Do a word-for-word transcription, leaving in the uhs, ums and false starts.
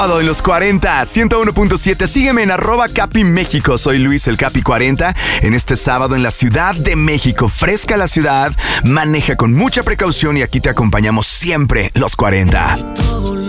En los cuarenta, ciento uno punto siete. Sígueme en arroba Capi México. Soy Luis, el Capi cuarenta. En este sábado en la Ciudad de México. Fresca la ciudad. Maneja con mucha precaución y aquí te acompañamos siempre, los cuarenta.